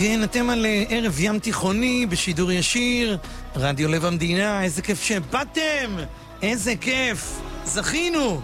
כן, אתם על ערב ים תיכוני בשידור ישיר, רדיו לב המדינה, איזה כיף שבאתם, איזה כיף, זכינו.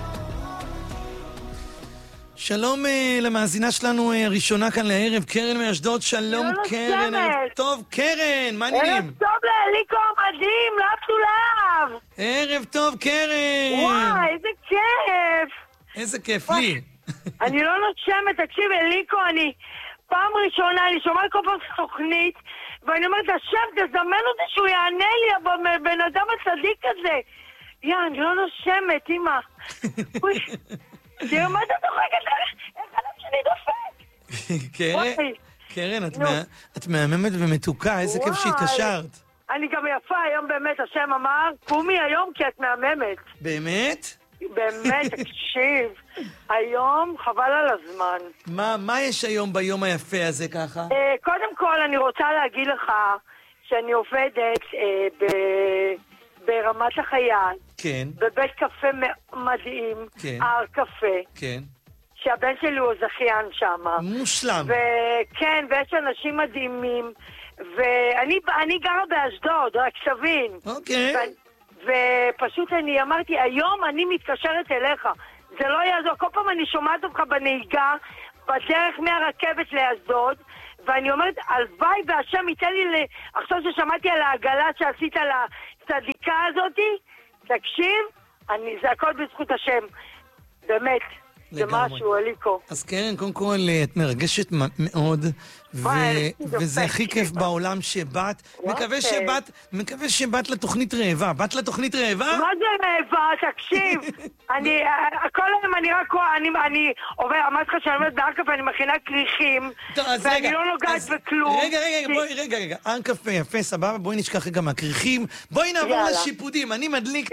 שלום למאזינה שלנו הראשונה כאן לערב, קרן מאשדוד, שלום קרן, ערב טוב קרן, מה נראים? ערב טוב לאליקו מדהים, לאב. ערב טוב קרן. וואי, איזה כיף. איזה כיף לי. אני לא נושמת, תקשיב אליקו, אני פעם ראשונה, אני שומעת כל פעם תוכנית, ואני אומרת, השם, תזמן אותי שהוא יענה לי, הבן אדם הצדיק הזה. אני לא נושמת, אמא. תראה מה אתה צוחקת, איך הלב שלי דופק. קרן, את מהממת ומתוקה, איזה כיף שהתקשרת. אני גם יפה היום באמת, השם אמר, קומי היום כי את מהממת. באמת? באמת, תקשיב. היום חבל על הזמן. מה יש היום ביום היפה הזה ככה? קודם כל אני רוצה להגיד לך שאני עובדת ברמת החייל. כן. בבית קפה מדהים. כן. הר קפה. כן. שהבן שלי הוא זכיין שם. מושלם. וכן, ויש אנשים מדהימים. ואני גרה באשדוד, רק שתבין. אוקיי. ופשוט אני אמרתי, היום אני מתקשרת אליך. זה לא יעזור. כל פעם אני שומעת אותך בנהיגה, בדרך מהרכבת לאשדוד, ואני אומרת, הלוואי והשם ייתן לי, עכשיו ששמעתי על העגלה שעשית לצדיקה הזאתי, תקשיב, זה הכל בזכות השם. באמת. זה משהו, אליקו. אז קרן, קודם כל, את מרגשת מאוד, וזה הכי כיף בעולם שבאת. מקווה שבאת לתוכנית רעבה. באת לתוכנית רעבה? מה זה רעבה? תקשיב. כל היום אני אמרתי לך שאני אומרת בהר קפה, אני מכינה כריכים, ואני לא נוגעת בכלום. רגע, הר קפה, יפה, סבבה, בואי נשכח רגע מהכריכים. בואי נעבור לשיפודים. אני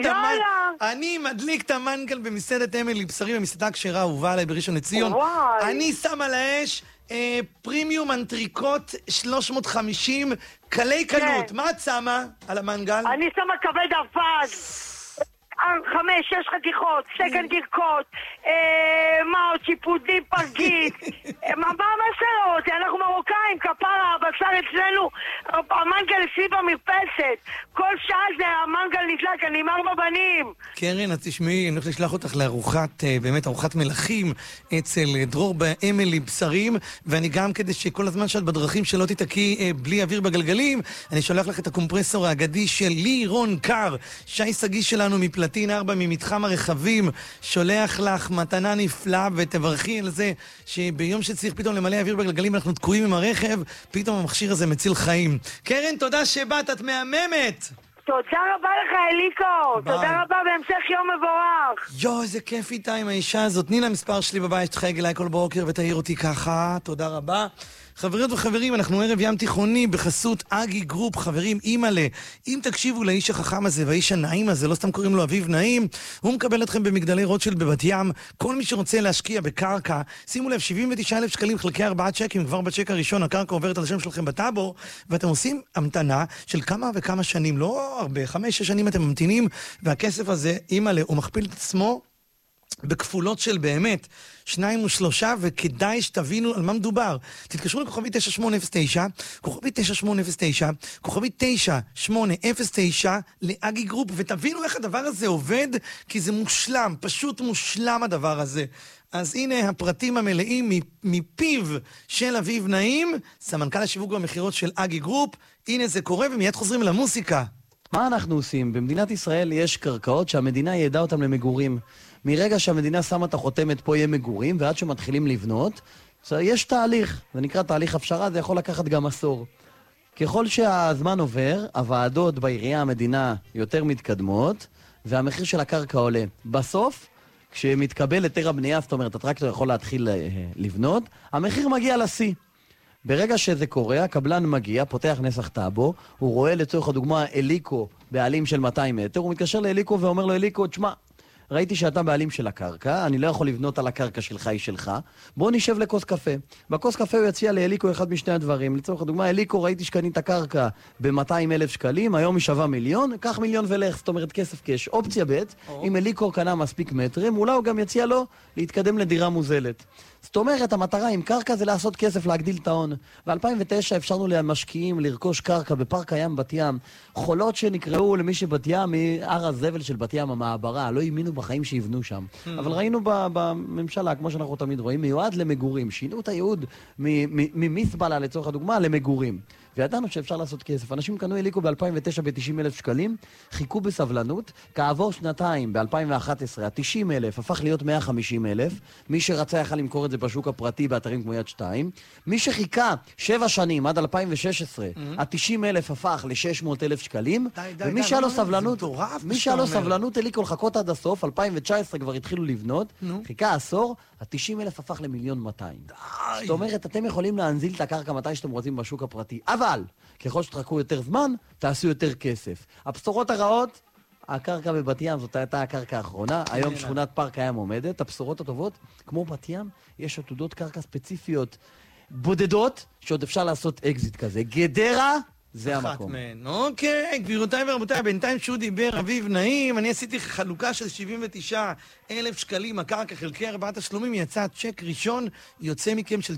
מדליק את המנגל במסעדת אמילי בשרי, במסעדה כשרה אהובה עליי בראשון לציון. אני שם על האש פרימיום אנטריקוט 350 קלי קלות. מה את שמה על המנגל? אני שמה כבד אבז 5-6 חתיכות, סגן גרקות, מה עוד, שיפודים פרגית. מה המסעות? אנחנו מרוקאים, כפרה, הבשר אצלנו, המנגל אצלי במרפסת. כל שעה זה המנגל נדלק, אני עם 4 בנים. קרן, אז תשמעי, אני הולך לשלוח אותך לארוחת, באמת ארוחת מלכים אצל דרור באמילי בשרים, ואני גם כדי שכל הזמן שאת בדרכים שלא תתקי בלי אוויר בגלגלים, אני שולח לך את הקומפרסור האגדי של לירון קר, שי סגי שלנו מפלטין 4 ממתחם הרכבים, שולח לך מתנה נפלאה, ותברכי על זה שביום שצריך פתאום למלא אוויר בגלגלים אנחנו תקועים עם הרכב, פתאום המכשיר הזה מציל חיים. קרן, תודה שבאת, את מהממת. תודה רבה לך אליקו, תודה רבה בהמשך יום מבורך. איזה כיף איתה עם האישה הזאת. תני לה מספר שלי בבית, תחייג אליי כל בוקר ותעיר אותי ככה, תודה רבה. חברות וחברים, אנחנו ערב ים תיכוני בחסות אגי גרופ. חברים, אימאלה, אם תקשיבו לאיש החכם הזה והאיש הנעים הזה, לא סתם קוראים לו אביב נעים, הוא מקבל אתכם במגדלי רוטשילד בבת ים. כל מי שרוצה להשקיע בקרקע, שימו לב, 79,000 שקלים חלקי 4 צ'קים, כבר בצ'ק הראשון הקרקע עוברת על השם שלכם בטאבו, ואתם עושים המתנה של כמה וכמה שנים, לא הרבה, 5-6 שנים אתם ממתינים, והכסף הזה, אימאלה, הוא מכפיל את עצמו בכפולות של באמת 2 ו3, וכדאי שתבינו על מה מדובר. תתקשרו לכוכבי 9809, כוכבי 9809, כוכבי 9809 לאגי גרופ, ותבינו איך הדבר הזה עובד, כי זה מושלם, פשוט מושלם הדבר הזה. אז הנה הפרטים המלאים מפיו של אביב נעים, סמנכ"ל השיווק והמחירות של אגי גרופ. הנה זה קורה, ומיד חוזרים למוסיקה. מה אנחנו עושים? במדינת ישראל יש קרקעות שהמדינה ידעה אותם למגורים. מרגע שהמדינה שמה את החותמת פה יהיה מגורים, ועד שמתחילים לבנות, יש תהליך, זה נקרא תהליך הפשרה, זה יכול לקחת גם עשור. ככל שהזמן עובר, הוועדות בעירייה המדינה יותר מתקדמות, והמחיר של הקרקע עולה. בסוף, כשמתקבל היתר הבנייה, זאת אומרת, הטרקטור יכול להתחיל לבנות, המחיר מגיע לשיא. ברגע שזה קורה, הקבלן מגיע, פותח נסח טאבו, הוא רואה לצורך הדוגמה אליקו בעלים של 200 מטר, הוא מתקשר לאליקו ואומר לו, אליקו, תשמע, ראיתי שאתה בעלים של הקרקע, אני לא יכול לבנות על הקרקע שלך, היא שלך, בוא נשב לכוס קפה. בכוס קפה הוא יציע לאליקו אחד משני הדברים. לצורך הדוגמה, אליקו, ראיתי שקנית הקרקע ב-200,000 שקלים, היום היא שווה 1,000,000, קח 1,000,000 ולך, זאת אומרת כסף קש. אופציה ב', אם אליקו קנה מספיק מטרים, אולי הוא גם יציע לו להתקדם לדירה מוזלת. זאת אומרת, המטרה עם קרקע זה לעשות כסף, להגדיל את ההון. ב-2009 אפשרנו למשקיעים לרכוש קרקע בפארק הים בת ים. חולות שנקראו למי שבת ים מהר הזבל של בת ים, המעברה. לא האמינו בחיים שיבנו שם. אבל ראינו בממשלה, כמו שאנחנו תמיד רואים, מיועד למגורים. שינו את הייעוד ממסבלה לצורך הדוגמה למגורים. וידענו שאפשר לעשות כסף. אנשים קנו אליקו ב-2009 ב-90,000 שקלים, חיכו בסבלנות, כעבור שנתיים, ב-2011, ה-90,000 הפך להיות 150,000, מי שרצה יכל למכור את זה בשוק הפרטי באתרים כמו יד 2, מי שחיכה 7 שנים עד 2016, ה-90,000 הפך ל-600,000 שקלים, ומי שהיה לו סבלנות, מי שהיה לו סבלנות אליקו לחכות עד הסוף, 2019 כבר התחילו לבנות, חיכה עשור, ה-90,000 הפך ל1,200,000. זאת אומרת, אתם יכולים להנזיל את הקרקע מתי שאתם רוצים בשוק הפרטי, אבל ככל שתחכו יותר זמן, תעשו יותר כסף. הבשורות הרעות, הקרקע בבת ים, זאת הייתה הקרקע האחרונה, היום שכונת פארק הים עומדת. הבשורות הטובות, כמו בת ים, יש עתודות קרקע ספציפיות בודדות, שעוד אפשר לעשות אקזיט כזה. גדרה, זה המקום. אוקיי, גבירותיי ורבותיי, בינתיים שהוא דיבר, אביב נעים, אני עשיתי חלוקה של 79,000 שקלים, הקרקע חלקי 4 תשלומים, יצא צ'ק ראשון, יוצא מכם של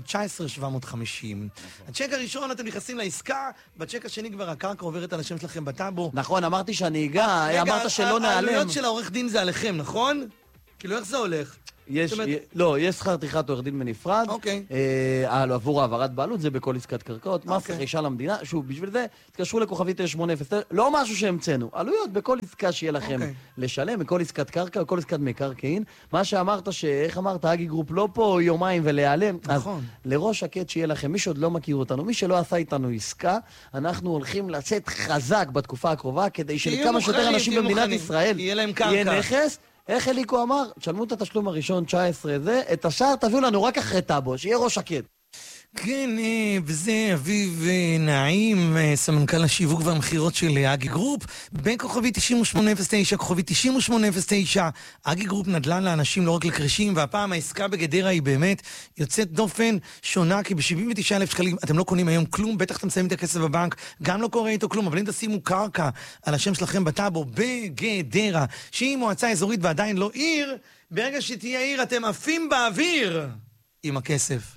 19,750. הצ'ק הראשון, אתם נכנסים לעסקה, בצ'ק השני כבר הקרקע עוברת על השם שלכם בטאבו. נכון, אמרתי שאני אגע, אמרת שלא נעלם. העלויות של העורך דין זה עליכם, נכון? כאילו, איך זה הולך? לא, יש שכר טרחת עורך דין בנפרד. אוקיי. עבור העברת בעלות, זה בכל עסקת קרקעות. מס רכישה למדינה. שוב, בשביל זה, תתקשרו לכוכבית 809. לא משהו שהמצאנו. עלויות בכל עסקה שיהיה לכם לשלם, בכל עסקת קרקע, בכל עסקת מקרקעין. מה שאמרת, איך אמרת, אגי גרופ לא פה יומיים ולהיעלם. נכון. לראש שקט שיהיה לכם. מי שעוד לא מכיר אותנו, מי שלא עשה איתנו עסקה, אנחנו הולכים לצאת חזק בתקופה הקרובה, כדי שלכמה שיותר אנשים במדינת ישראל יהיה נכס. איך אליקו אמר? תשלמו את התשלום הראשון, 19 זה, את השאר תביאו לנו רק אחרי טאבו, שיהיה ראש שקט. כן, וזה אביב נעים, סמנכ"ל השיווק והמחירות של אגי גרופ, בכוכבי 9809, כוכבי 9809, אגי גרופ נדל"ן לאנשים, לא רק לקרשים, והפעם העסקה בגדרה היא באמת יוצאת דופן שונה, כי ב-79,000 שקלים אתם לא קונים היום כלום, בטח אתם שמים את הכסף בבנק, גם לא קורה איתו כלום, אבל אם תשימו קרקע על השם שלכם בטאבו בגדרה, שהיא מועצה אזורית ועדיין לא עיר, ברגע שתהיה עיר אתם עפים באוויר עם הכסף.